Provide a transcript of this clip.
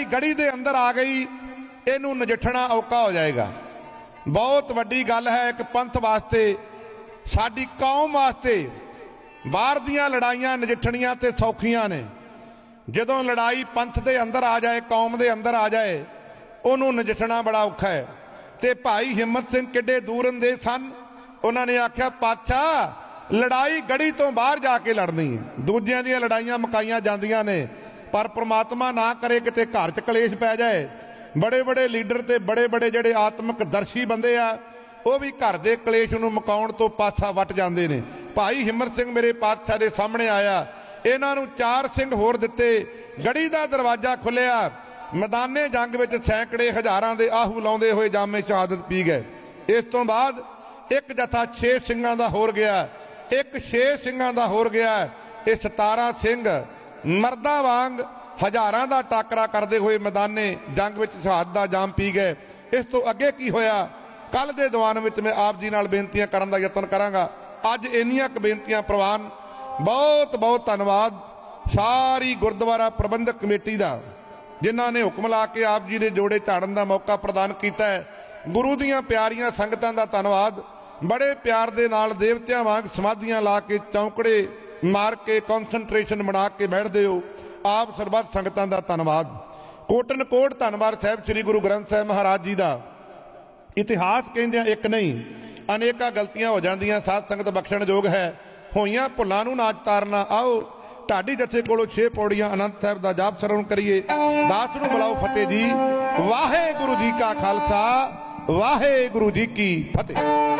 गढ़ी दे अंदर आ गई, इनू नजिठना औखा हो जाएगा। बहुत वड्डी गल है एक पंथ वास्ते, साडी कौम वास्ते। बाहर दियां लड़ाइयां नजिठणियां ते सौखियां ने, जदों लड़ाई पंथ दे अंदर आ जाए, कौम दे अंदर आ जाए, उन्हों नजिठना बड़ा औखा है। ते भाई हिम्मत सिंह किड्डे दूर अंदेश सन, उन्होंने आख्या पातशाह लड़ाई गढ़ी तो बाहर जाके लड़नी है। दूजियां दियां लड़ाइयां मुकाईयां जांदियां ने, पर परमात्मा ना करे किते घर च कलेश पै जाए। बड़े बड़े लीडर ते बड़े बड़े जिहड़े आत्मक दर्शी बंदे आ, वो भी घर दे कलेश नूं मुकाउण तो पासा वट जांदे ने। भाई हिम्मत सिंह मेरे पातशाह दे सामने आया, इन्हां नूं 4 सिंह होर दिते, गढ़ी दा दरवाजा खुलिया, मैदाने जंग विच सैकड़े हज़ारां दे आहू लाउंदे होए जामे शहादत पी गए। इस तो बाद एक जथा 6 सिंघां दा होर गया, एक 6 सिंघां दा होर गया। ये 17 सिंह मर्दां वांग हज़ारां दा टाकरा करदे होए मैदाने जंग विच शहादत दा जाम पी गए। इस तो अगे की होया, कल दे दीवान विच मैं आप जी नाल बेनतियां करन दा यतन करांगा। अज इन्नियां क बेनतियां प्रवान। बहुत बहुत धन्नवाद सारी गुरुद्वारा प्रबंधक कमेटी दा, जिन्हां ने हुक्म ला के आप जी दे जोड़े झाड़न दा मौका प्रदान कीता है। गुरु दियां प्यारियां संगतां दा धन्नवाद। बड़े प्यार दे नाल देवतियां वांग समाधियां ला के चौंकड़े मार के कॉन्सनट्रेशन बना के बैठदे हो। आप सरबत संगतां दा धन्नवाद। कोटन कोट धन्नवाद साहिब श्री गुरु ग्रंथ साहिब महाराज जी दा। इतिहास कहंदियां एक नहीं अनेका गलतियां हो जांदियां, साध संगत बख्शण योग है। होइयां भुल्लां नूं ना तारना। आओ ढाडी जथे कोलों 6 पौड़ियां आनंद साहिब दा जाप सरवण करिए। दास नूं बुलाओ फतेह जी। वाहे गुरु जी का खालसा, वाहे गुरु जी की फतेह।